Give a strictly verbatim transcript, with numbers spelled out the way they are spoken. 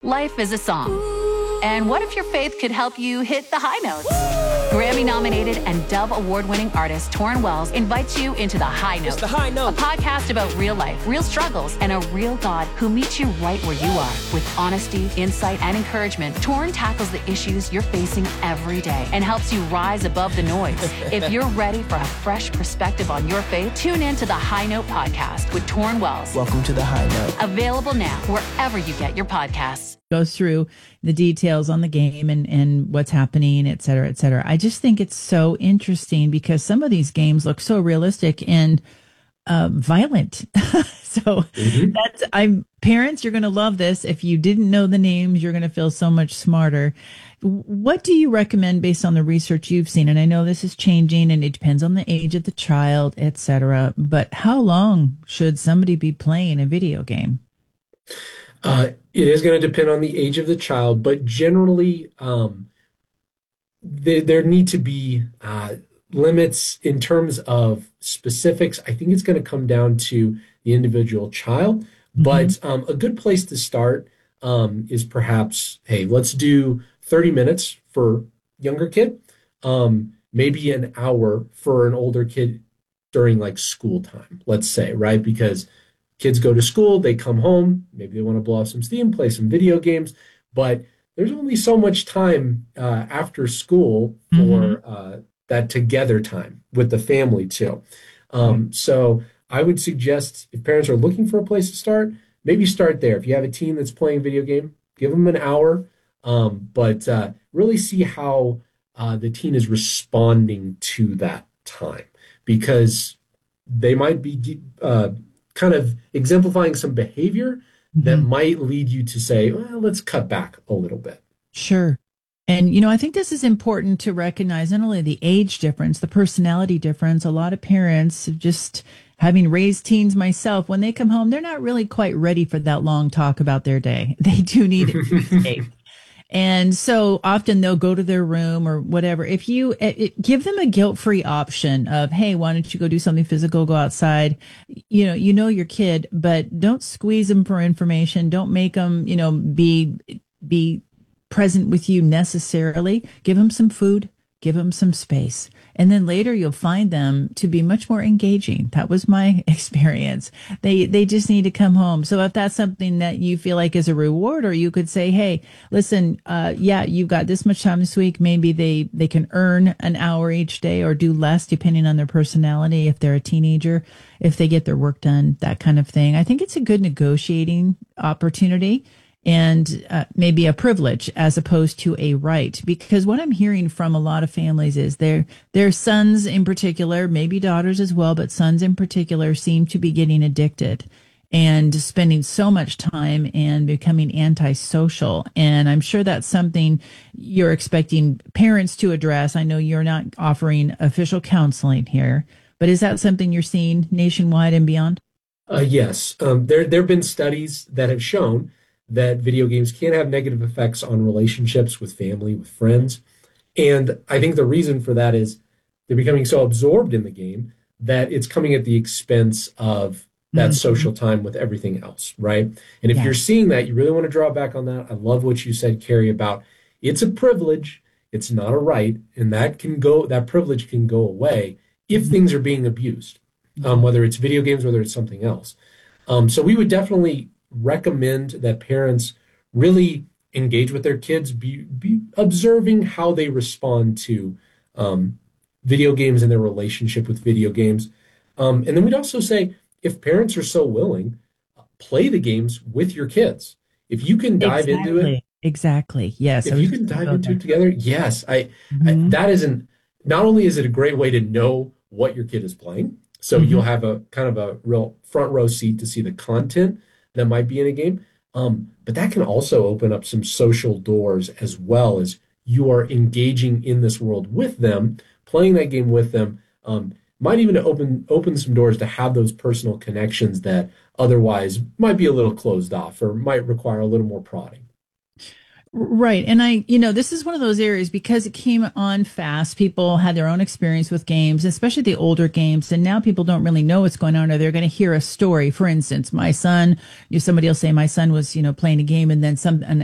Life is a song. And what if your faith could help you hit the high notes? Grammy-nominated and Dove Award-winning artist Torrin Wells invites you into The High Note. It's The High Note. A podcast about real life, real struggles, and a real God who meets you right where you are. With honesty, insight, and encouragement, Torrin tackles the issues you're facing every day and helps you rise above the noise. If you're ready for a fresh perspective on your faith, tune in to The High Note podcast with Torrin Wells. Welcome to The High Note. Available now wherever you get your podcasts. Goes through the details on the game and, and what's happening, et cetera, et cetera. I just think it's so interesting because some of these games look so realistic and uh, violent. so mm-hmm. that's, I'm parents, you're going to love this. If you didn't know the names, you're going to feel so much smarter. What do you recommend based on the research you've seen? And I know this is changing and it depends on the age of the child, et cetera. But how long should somebody be playing a video game? Uh, it is going to depend on the age of the child, but generally um, there, there need to be uh, limits in terms of specifics. I think it's going to come down to the individual child, mm-hmm. but um, a good place to start um, is perhaps, hey, let's do thirty minutes for younger kid, um, maybe an hour for an older kid during like school time, let's say, right? Because kids go to school, they come home, maybe they want to blow off some steam, play some video games, but there's only so much time uh, after school for mm-hmm. uh, that together time with the family too. Um, mm-hmm. So I would suggest if parents are looking for a place to start, maybe start there. If you have a teen that's playing video game, give them an hour, um, but uh, really see how uh, the teen is responding to that time, because they might be uh, kind of exemplifying some behavior that mm-hmm. might lead you to say, well, let's cut back a little bit. Sure. And, you know, I think this is important to recognize not only the age difference, the personality difference. A lot of parents, just having raised teens myself, when they come home, they're not really quite ready for that long talk about their day. They do need to escape. And so often they'll go to their room or whatever. If you it, it, give them a guilt-free option of, hey, why don't you go do something physical, go outside? You know, you know your kid, but don't squeeze them for information. Don't make them, you know, be be present with you necessarily. Give them some food. Give them some space. And then later you'll find them to be much more engaging. That was my experience. They they just need to come home. So if that's something that you feel like is a reward, or you could say, hey, listen, uh, yeah, you've got this much time this week. Maybe they, they can earn an hour each day or do less depending on their personality. If they're a teenager, if they get their work done, that kind of thing. I think it's a good negotiating opportunity. And uh, maybe a privilege as opposed to a right, because what I'm hearing from a lot of families is their their sons in particular, maybe daughters as well, but sons in particular seem to be getting addicted and spending so much time and becoming antisocial. And I'm sure that's something you're expecting parents to address. I know you're not offering official counseling here, but is that something you're seeing nationwide and beyond? Uh, yes, um, there there have been studies that have shown that video games can have negative effects on relationships with family, with friends. And I think the reason for that is they're becoming so absorbed in the game that it's coming at the expense of that mm-hmm. social time with everything else, right? And if yeah. you're seeing that, you really want to draw back on that. I love what you said, Carrie, about it's a privilege, it's not a right, and that can go, that privilege can go away if mm-hmm. things are being abused, um, whether it's video games, whether it's something else. Um, so we would definitely recommend that parents really engage with their kids, be, be observing how they respond to um, video games and their relationship with video games. Um, and then we'd also say, if parents are so willing, play the games with your kids. If you can dive exactly. into it. Exactly. Yes. If you can dive into it together. Yes. I, mm-hmm. I, that isn't, not only is it a great way to know what your kid is playing, so mm-hmm. you'll have a kind of a real front row seat to see the content that might be in a game. Um, but that can also open up some social doors as well, as you are engaging in this world with them, playing that game with them, um, might even open open some doors to have those personal connections that otherwise might be a little closed off or might require a little more prodding. Right. And I, you know, this is one of those areas because it came on fast. People had their own experience with games, especially the older games. And now people don't really know what's going on, or they're going to hear a story. For instance, my son, you somebody will say my son was, you know, playing a game, and then some, an